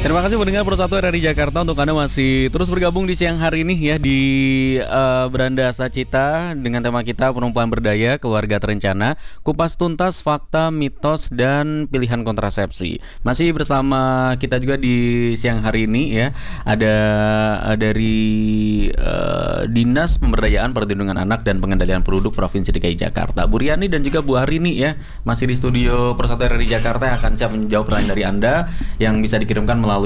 Terima kasih pendengar Persatu RRI Jakarta untuk Anda masih terus bergabung di siang hari ini ya di Beranda Sacita dengan tema kita perempuan berdaya, keluarga terencana, kupas tuntas fakta, mitos dan pilihan kontrasepsi. Masih bersama kita juga di siang hari ini ya. Ada dari Dinas Pemberdayaan Perlindungan Anak dan Pengendalian Penduduk Provinsi DKI Jakarta, Bu Riani dan juga Bu Harini ya, masih di studio Persatu RRI Jakarta yang akan siap menjawab pertanyaan dari Anda yang bisa dikirimkan melalui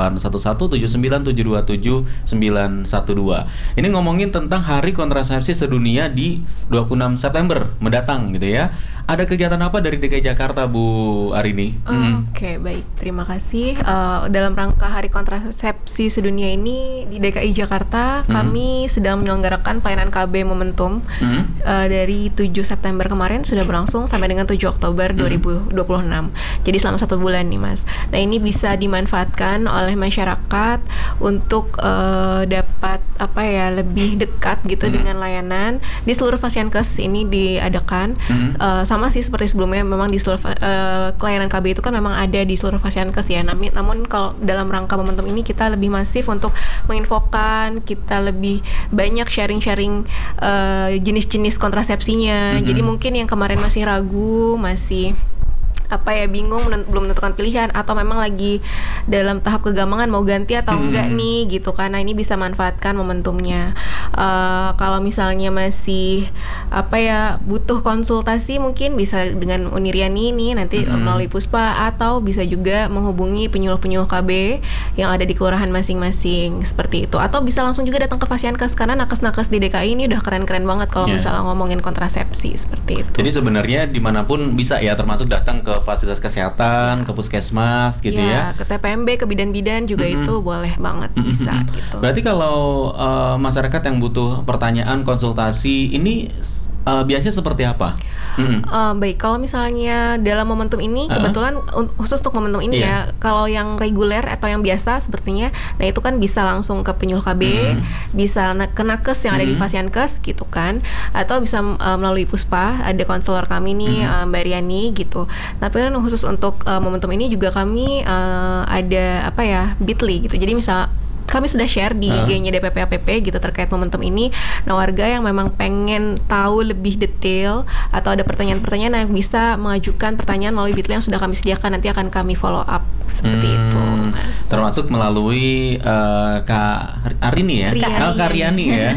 0811-7927-912. Ini ngomongin tentang Hari Kontrasepsi Sedunia di 26 September mendatang gitu ya. Ada kegiatan apa dari DKI Jakarta, Bu Arini? Oke, baik. Terima kasih. Dalam rangka Hari Kontrasepsi Sedunia ini di DKI Jakarta, kami sedang menyelenggarakan pelayanan KB Momentum dari 7 September kemarin sudah berlangsung sampai dengan 7 Oktober 2026. Jadi selama 1 bulan nih, Mas. Nah, ini bisa dimanfaatkan oleh masyarakat untuk dapat lebih dekat gitu dengan layanan di seluruh Fasiankes ini diadakan. Sama sih seperti sebelumnya, memang di seluruh layanan KB itu kan memang ada di seluruh Fasiankes ya. Namun kalau dalam rangka momentum ini kita lebih masif untuk menginfokan, kita lebih banyak sharing-sharing jenis-jenis kontrasepsinya. Jadi mungkin yang kemarin masih ragu, masih bingung, belum menentukan pilihan atau memang lagi dalam tahap kegamangan mau ganti atau enggak nih gitu, karena ini bisa manfaatkan momentumnya. Kalau misalnya masih butuh konsultasi, mungkin bisa dengan Uniriani ini nanti melalui Puspa, atau bisa juga menghubungi penyuluh-penyuluh KB yang ada di kelurahan masing-masing seperti itu, atau bisa langsung juga datang ke Fasiankes karena nakes-nakes di DKI ini udah keren-keren banget kalau misalnya ngomongin kontrasepsi seperti itu. Jadi sebenarnya dimanapun bisa ya, termasuk datang ke fasilitas kesehatan, ke puskesmas gitu ya. Ke TPMB, ke bidan-bidan juga itu boleh banget, bisa gitu. Berarti kalau masyarakat yang butuh pertanyaan, konsultasi ini biasanya seperti apa? Baik, kalau misalnya dalam momentum ini kebetulan khusus untuk momentum ini ya, kalau yang reguler atau yang biasa sepertinya, nah itu kan bisa langsung ke penyuluh KB, bisa ke nakes yang ada di Fasiankes gitu kan, atau bisa melalui Puspa, ada konselor kami nih, Mbak Riani gitu. Tapi kan khusus untuk momentum ini juga kami ada Bitly gitu. Jadi misal kami sudah share di IG-nya DPP APP gitu terkait momentum ini. Nah, warga yang memang pengen tahu lebih detail atau ada pertanyaan-pertanyaan yang bisa mengajukan pertanyaan melalui Bitly yang sudah kami sediakan, nanti akan kami follow up seperti itu, Mas. Termasuk melalui Kak Arini ya? Kak Riani ya?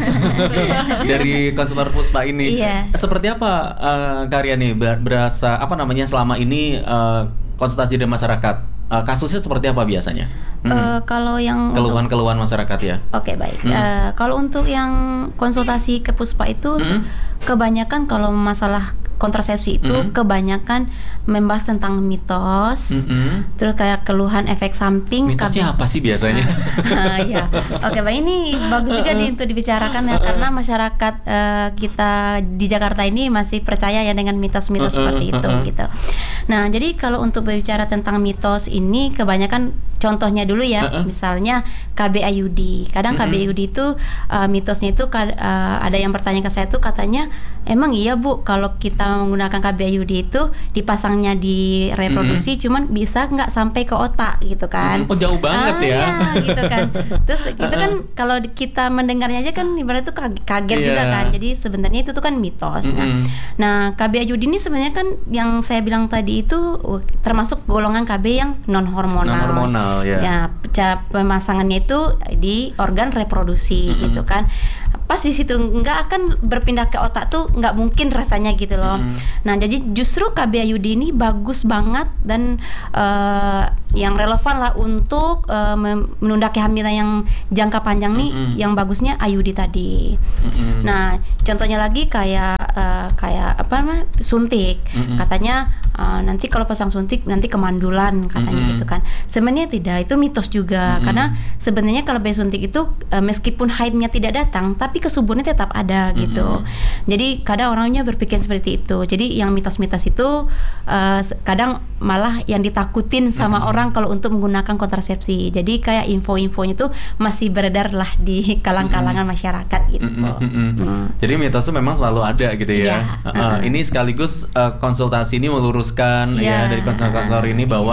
Dari konselor Puspa ini. Seperti apa Kak Riani berasa selama ini konsultasi dengan masyarakat? Kasusnya seperti apa biasanya? Kalau yang keluhan-keluhan masyarakat ya. Oke, baik. Kalau untuk yang konsultasi ke Puspa itu kebanyakan kalau masalah kontrasepsi itu kebanyakan membahas tentang mitos, terus kayak keluhan efek samping. Mitosnya apa sih biasanya? Ya, oke, baik, ini bagus juga nih untuk dibicarakan ya, karena masyarakat kita di Jakarta ini masih percaya ya dengan mitos-mitos seperti itu gitu. Nah, jadi kalau untuk berbicara tentang mitos ini kebanyakan contohnya dulu ya, misalnya KB IUD. Kadang KB IUD itu mitosnya itu ada yang bertanya ke saya tuh, katanya emang iya Bu, kalau kita menggunakan KB IUD itu dipasangnya di reproduksi, cuman bisa nggak sampai ke otak gitu kan? Oh, jauh banget ya. Gitu kan. Terus itu kan kalau kita mendengarnya aja kan ibarat itu kaget juga kan. Jadi sebenarnya itu tuh kan mitos. Nah, KB IUD ini sebenarnya kan yang saya bilang tadi itu termasuk golongan KB yang non hormonal. Ya, pemasangannya itu di organ reproduksi gitu kan. Pas di situ nggak akan berpindah ke otak tuh nggak mungkin rasanya gitu loh. Nah, jadi justru KB IUD ini bagus banget dan yang relevan lah untuk menunda kehamilan yang jangka panjang nih. Yang bagusnya IUD tadi. Nah, contohnya lagi kayak suntik. Katanya nanti kalau pasang suntik nanti kemandulan katanya gitu kan. Sebenarnya tidak, itu mitos juga. Karena sebenarnya kalau bayi suntik itu meskipun haidnya tidak datang, tapi kesuburannya tetap ada gitu. Jadi kadang orangnya berpikir seperti itu. Jadi yang mitos-mitos itu kadang malah yang ditakutin sama orang kalau untuk menggunakan kontrasepsi. Jadi kayak info-infonya itu masih beredar lah di kalangan masyarakat gitu. Jadi mitos itu memang selalu ada gitu ya. Ini sekaligus konsultasi ini meluruskan ya dari konselor-konselor ini bahwa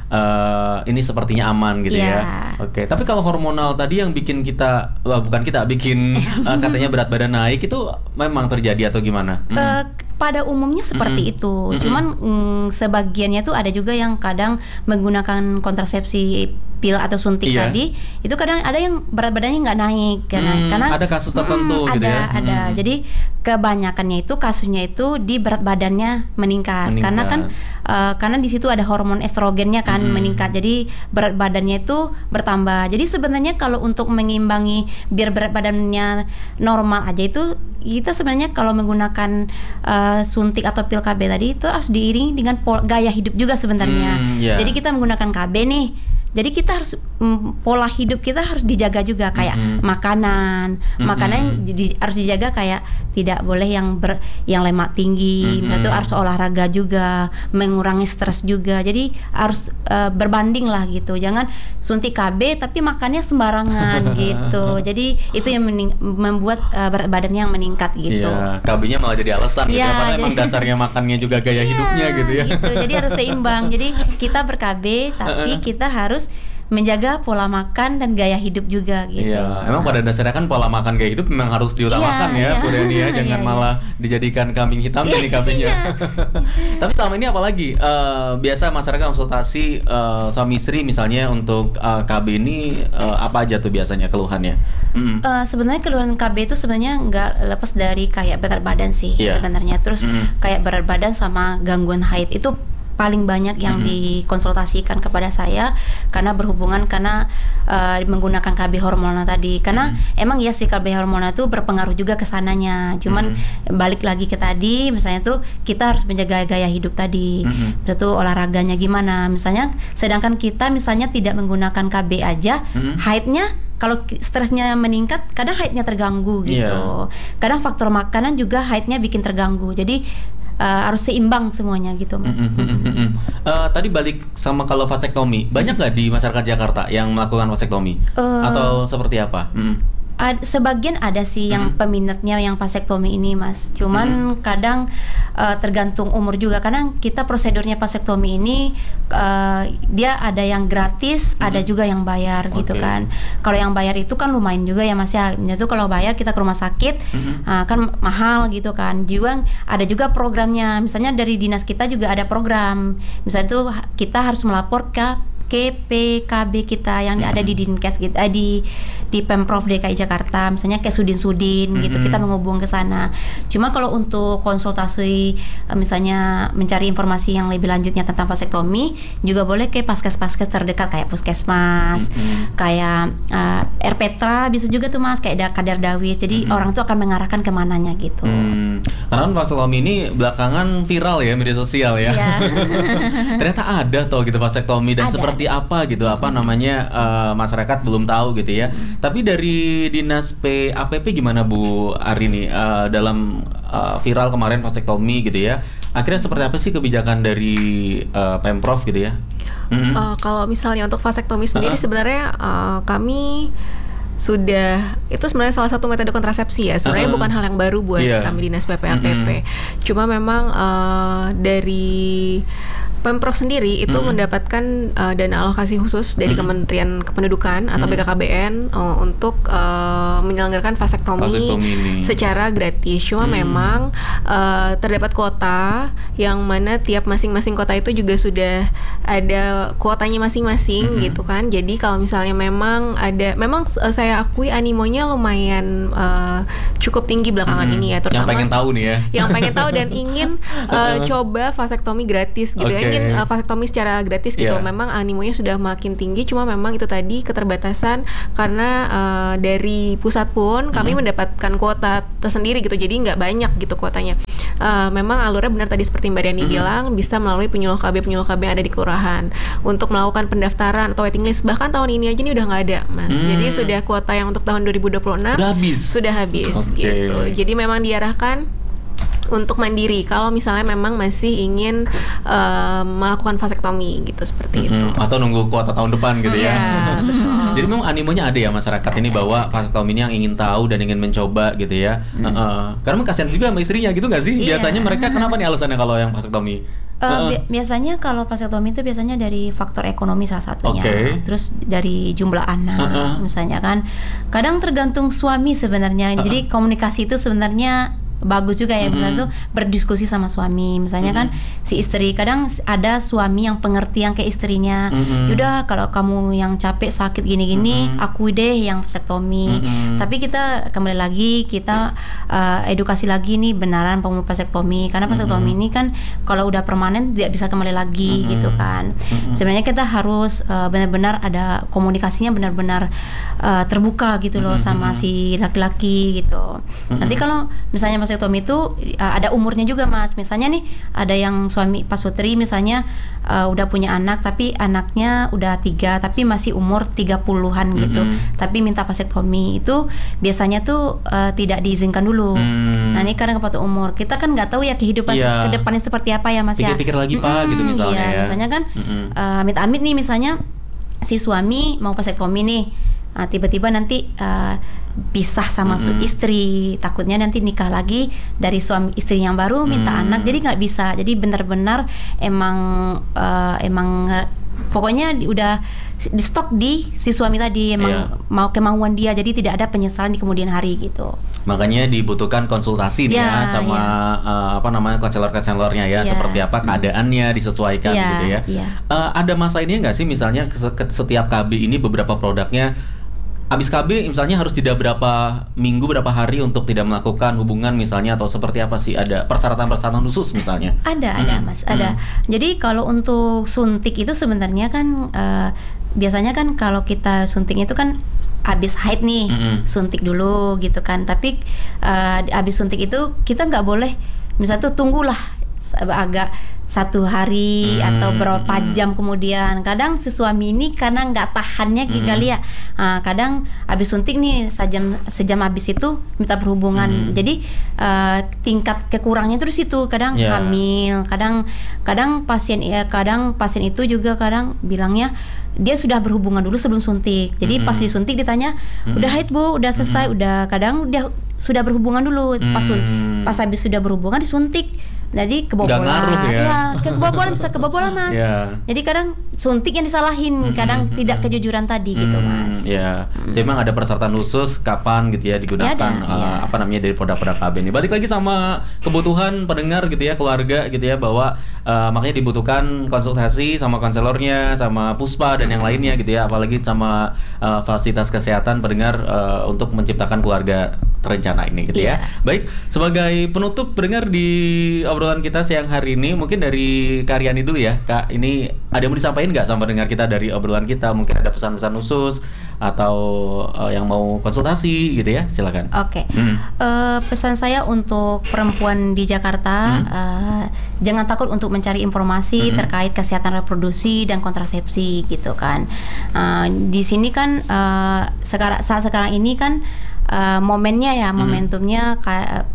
ini sepertinya aman gitu ya. Oke, tapi kalau hormonal tadi yang bikin kita, bukan kita, bikin katanya berat badan naik itu memang terjadi atau gimana? Pada umumnya seperti itu. Cuman sebagiannya tuh ada juga yang kadang menggunakan kontrasepsi pil atau suntik tadi, itu kadang ada yang berat badannya nggak naik karena ada kasus tertentu gitu ya. Ada. Jadi kebanyakannya itu kasusnya itu di berat badannya meningkat. Karena kan karena di situ ada hormon estrogennya kan meningkat. Jadi berat badannya itu bertambah. Jadi sebenarnya kalau untuk mengimbangi biar berat badannya normal aja itu kita sebenarnya kalau menggunakan suntik atau pil KB tadi itu harus diiringi dengan gaya hidup juga sebenarnya. Jadi kita menggunakan KB nih. Jadi kita harus pola hidup kita harus dijaga juga kayak makanan harus dijaga, kayak tidak boleh yang lemak tinggi, itu harus olahraga juga, mengurangi stres juga. Jadi harus berbanding lah gitu. Jangan suntik KB tapi makannya sembarangan gitu. Jadi itu yang membuat berat badannya yang meningkat gitu. KB-nya malah jadi alasan gitu ya, karena emang dasarnya makannya juga gaya hidupnya gitu ya. Gitu. Jadi harus seimbang. Jadi kita ber-KB tapi kita harus menjaga pola makan dan gaya hidup juga gitu. Iya, emang pada dasarnya kan pola makan gaya hidup memang harus diutamakan ya, Bu Deni ya, jangan malah dijadikan kambing hitam nih KB-nya. Tapi selama ini apalagi biasa masyarakat konsultasi suami istri misalnya untuk KB ini apa aja tuh biasanya keluhannya? Sebenarnya keluhan KB itu sebenarnya nggak lepas dari kayak berat badan sih sebenarnya. Terus kayak berat badan sama gangguan haid itu paling banyak yang dikonsultasikan kepada saya karena menggunakan KB hormonal tadi. Karena emang ya sih KB hormonal itu berpengaruh juga ke sananya. Cuman balik lagi ke tadi, misalnya tuh kita harus menjaga gaya hidup tadi. Misalnya tuh olahraganya gimana. Misalnya sedangkan kita misalnya tidak menggunakan KB aja, haidnya kalau stresnya meningkat, kadang haidnya terganggu gitu. Kadang faktor makanan juga haidnya bikin terganggu. Jadi harus seimbang semuanya gitu. Tadi balik sama kalau vasektomi, banyak nggak di masyarakat Jakarta yang melakukan vasektomi atau seperti apa? Sebagian ada sih yang peminatnya yang vasektomi ini, Mas. Cuman kadang tergantung umur juga. Karena kita prosedurnya vasektomi ini dia ada yang gratis, ada juga yang bayar gitu kan. Kalau yang bayar itu kan lumayan juga ya, Mas ya. Itu kalau bayar kita ke rumah sakit kan mahal gitu kan. Juga ada juga programnya. Misalnya dari dinas kita juga ada program. Misalnya itu kita harus melapor ke PKB kita yang ada di Dinkes gitu, di Pemprov DKI Jakarta, misalnya kayak Sudin gitu, kita menghubung ke sana. Cuma kalau untuk konsultasi misalnya mencari informasi yang lebih lanjutnya tentang vasektomi, juga boleh ke paskes-paskes terdekat kayak puskesmas, kayak RPTRA bisa juga tuh Mas, kayak Kadar Dawit. Jadi orang tuh akan mengarahkan kemananya gitu. Karena vasektomi ini belakangan viral ya media sosial ya. Ternyata ada toh gitu vasektomi dan seperti apa gitu, apa namanya masyarakat belum tahu gitu ya. Tapi dari Dinas PAPP gimana Bu Arini dalam viral kemarin vasektomi gitu ya. Akhirnya seperti apa sih kebijakan dari Pemprov gitu ya? Kalau misalnya untuk vasektomi sendiri sebenarnya kami sudah, itu sebenarnya salah satu metode kontrasepsi ya. Sebenarnya bukan hal yang baru buat kami Dinas PPAPP. Cuma memang dari Pemprov sendiri itu mendapatkan dana alokasi khusus dari Kementerian Kependudukan atau BKKBN untuk menyelenggarakan vasektomi secara gratis. Cuma memang terdapat kuota yang mana tiap masing-masing kota itu juga sudah ada kuotanya masing-masing gitu kan. Jadi kalau misalnya memang saya akui animonya lumayan cukup tinggi belakangan ini ya, terutama yang pengen tahu nih ya. Yang pengen tahu dan ingin coba vasektomi gratis gitu ya. Ingin vasektomi secara gratis gitu. Memang animonya sudah makin tinggi, cuma memang itu tadi keterbatasan karena dari pusat pun kami mendapatkan kuota tersendiri gitu, jadi nggak banyak gitu kuotanya. Memang alurnya benar tadi seperti Mbak Deni bilang, bisa melalui penyuluh KB yang ada di kelurahan untuk melakukan pendaftaran atau waiting list. Bahkan tahun ini aja nih udah nggak ada, Mas. Jadi sudah kuota yang untuk tahun 2026 sudah habis gitu. Jadi memang diarahkan untuk mandiri kalau misalnya memang masih ingin melakukan vasektomi gitu, seperti itu. Atau nunggu kuota tahun depan gitu ya. Jadi memang animonya ada ya masyarakat ini bahwa vasektomi ini yang ingin tahu dan ingin mencoba gitu ya. Karena kasihan juga sama istrinya gitu nggak sih? Biasanya mereka kenapa nih alasannya kalau yang vasektomi? Biasanya kalau vasektomi itu biasanya dari faktor ekonomi salah satunya, terus dari jumlah anak, misalnya kan. Kadang tergantung suami sebenarnya. Jadi komunikasi itu sebenarnya bagus juga ya, misalnya tuh berdiskusi sama suami, misalnya kan si istri, kadang ada suami yang pengertian ke istrinya, yaudah kalau kamu yang capek sakit gini-gini, aku deh yang vasektomi. Tapi kita kembali lagi, kita edukasi lagi nih benaran mau vasektomi, karena vasektomi ini kan kalau udah permanen tidak bisa kembali lagi gitu kan. Sebenarnya kita harus benar-benar ada komunikasinya benar-benar terbuka gitu loh sama si laki-laki gitu. Nanti kalau misalnya vasektomi itu ada umurnya juga Mas. Misalnya nih ada yang suami pasutri misalnya udah punya anak tapi anaknya udah 3 tapi masih umur 30-an gitu. Tapi minta vasektomi itu biasanya tuh tidak diizinkan dulu. Nah ini karena kepatuh umur. Kita kan nggak tahu ya kehidupan ke depannya seperti apa ya Mas ya. Pikir-pikir lagi Pak gitu misalnya ya. Misalnya kan amit-amit nih misalnya si suami mau vasektomi nih. Tiba-tiba nanti pisah sama istri, takutnya nanti nikah lagi dari suami istri yang baru minta anak, jadi nggak bisa. Jadi benar-benar emang pokoknya udah di stok di si suami tadi, emang mau kemauan dia, jadi tidak ada penyesalan di kemudian hari gitu. Makanya dibutuhkan konsultasi nih ya sama konselor-konselornya ya, seperti apa keadaannya disesuaikan gitu ya. Ada masa ini nggak sih misalnya setiap KB ini beberapa produknya habis KB misalnya harus jeda berapa minggu, berapa hari untuk tidak melakukan hubungan misalnya, atau seperti apa sih? Ada persyaratan-persyaratan khusus misalnya? Ada Mas, ada. Jadi kalau untuk suntik itu sebenarnya kan biasanya kan kalau kita suntik itu kan habis haid nih, suntik dulu gitu kan. Tapi habis suntik itu kita nggak boleh misalnya tuh tunggulah agak 1 hari atau berapa jam kemudian. Kadang si suami ini karena nggak tahannya kali ya, kadang habis suntik nih sejam habis itu minta berhubungan. Jadi tingkat kekurangnya itu di situ. Kadang hamil, kadang pasien itu juga kadang bilangnya dia sudah berhubungan dulu sebelum suntik. Jadi pas disuntik ditanya, udah haid Bu, udah selesai, udah kadang udah sudah berhubungan dulu. Pas habis sudah berhubungan disuntik, jadi kebobolan. Kebobolan bisa kebobolan Mas. Jadi kadang suntik yang disalahin, kadang tidak kejujuran tadi gitu Mas. Jadi memang ada persyaratan khusus kapan gitu ya digunakan dari produk-produk KB ini. Balik lagi sama kebutuhan pendengar gitu ya, keluarga gitu ya, bahwa makanya dibutuhkan konsultasi sama konselornya, sama Puspa dan yang lainnya gitu ya, apalagi sama fasilitas kesehatan pendengar untuk menciptakan keluarga terencana ini gitu ya. Baik, sebagai penutup pendengar di obrolan kita siang hari ini, mungkin dari Kak Riani dulu ya Kak, ini ada yang mau disampaikan nggak sama pendengar kita dari obrolan kita? Mungkin ada pesan-pesan khusus atau yang mau konsultasi gitu ya, silakan. Pesan saya untuk perempuan di Jakarta, jangan takut untuk mencari informasi terkait kesehatan reproduksi dan kontrasepsi gitu kan. Di sini kan saat sekarang ini kan momennya ya, momentumnya kayak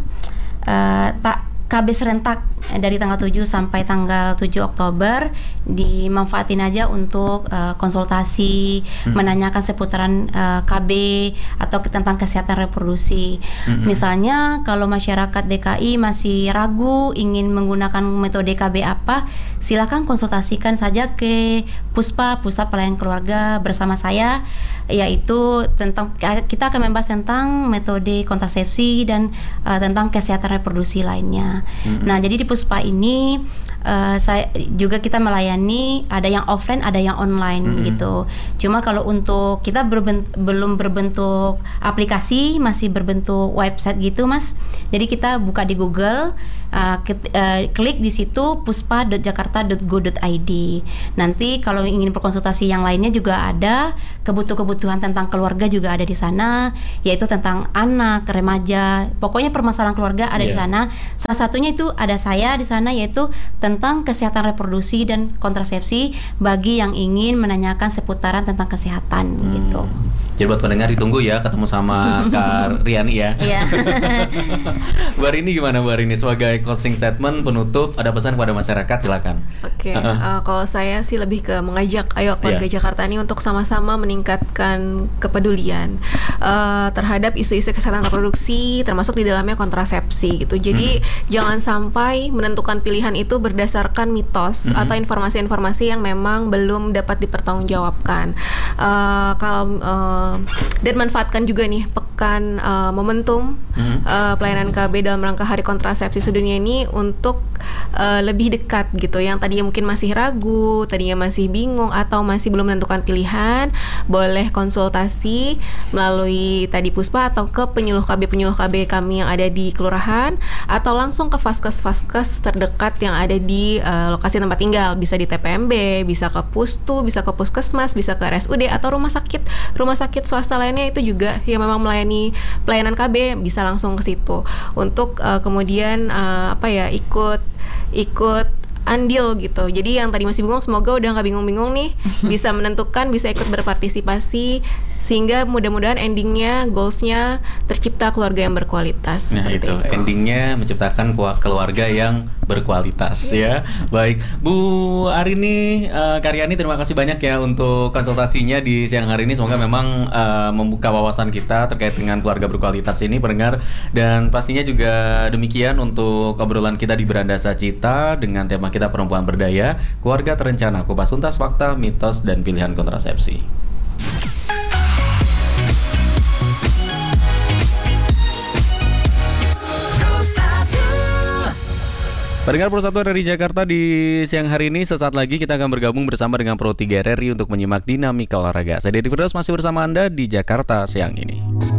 KB serentak dari tanggal 7 sampai tanggal 7 Oktober, dimanfaatin aja untuk konsultasi, menanyakan seputaran KB atau tentang kesehatan reproduksi. Misalnya kalau masyarakat DKI masih ragu ingin menggunakan metode KB apa, silakan konsultasikan saja ke Puspa, Pusat Pelayanan Keluarga bersama saya, yaitu tentang kita akan membahas tentang metode kontrasepsi dan tentang kesehatan reproduksi lainnya. Nah, jadi di Puspa ini kita melayani ada yang offline, ada yang online gitu. Cuma kalau untuk kita belum berbentuk aplikasi, masih berbentuk website gitu Mas. Jadi kita buka di Google, klik di situ puspa.jakarta.go.id. Nanti kalau ingin berkonsultasi yang lainnya juga ada, kebutuhan tentang keluarga juga ada di sana, yaitu tentang anak, remaja, pokoknya permasalahan keluarga ada di sana. Salah satunya itu ada saya di sana, yaitu tentang kesehatan reproduksi dan kontrasepsi bagi yang ingin menanyakan seputaran tentang kesehatan gitu. Jadi buat pendengar ditunggu ya ketemu sama Kak Riani ya. Iya. Bu Arini gimana Bu Arini sebagai closing statement penutup, ada pesan kepada masyarakat, silakan. Oke, kalau saya sih lebih ke mengajak ayo keluarga Jakarta ini untuk sama-sama meningkatkan kepedulian terhadap isu-isu kesehatan reproduksi, termasuk di dalamnya kontrasepsi gitu. Jadi jangan sampai menentukan pilihan itu berdasarkan mitos atau informasi-informasi yang memang belum dapat dipertanggungjawabkan. Dan manfaatkan juga nih pekan momentum pelayanan KB dalam rangka Hari Kontrasepsi Sedunia ini untuk lebih dekat gitu. Yang tadinya mungkin masih ragu, tadinya masih bingung atau masih belum menentukan pilihan, boleh konsultasi melalui tadi Puspa atau ke penyuluh KB kami yang ada di kelurahan, atau langsung ke vaskes terdekat yang ada di lokasi tempat tinggal. Bisa di TPMB, bisa ke Pustu, bisa ke Puskesmas, bisa ke RSUD atau rumah sakit swasta lainnya itu juga yang memang melayani pelayanan KB, bisa langsung ke situ untuk kemudian ikut andil gitu. Jadi yang tadi masih bingung, semoga udah nggak bingung-bingung nih, bisa menentukan, bisa ikut berpartisipasi, sehingga mudah-mudahan endingnya, goalsnya tercipta keluarga yang berkualitas. Nah itu endingnya menciptakan keluarga yang berkualitas ya. Baik, Bu Arini Karyani, terima kasih banyak ya untuk konsultasinya di siang hari ini. Semoga memang membuka wawasan kita terkait dengan keluarga berkualitas ini, pendengar. Dan pastinya juga demikian untuk obrolan kita di Beranda Sacita dengan tema kita perempuan berdaya, keluarga terencana, kupas tuntas fakta, mitos, dan pilihan kontrasepsi. Pendengar Pro1 dari Jakarta, di siang hari ini sesaat lagi kita akan bergabung bersama dengan Pro 3 RRI untuk menyimak dinamika olahraga. Saya Dedi Firdaus masih bersama Anda di Jakarta siang ini.